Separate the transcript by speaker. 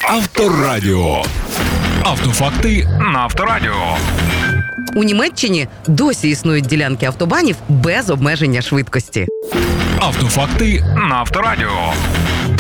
Speaker 1: Авторадіо. Автофакти на Авторадіо.
Speaker 2: У Німеччині досі існують ділянки автобанів без обмеження швидкості.
Speaker 1: Автофакти на Авторадіо.